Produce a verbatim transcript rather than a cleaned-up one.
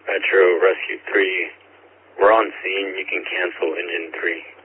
Metro Rescue three. We're on scene. You can cancel engine three.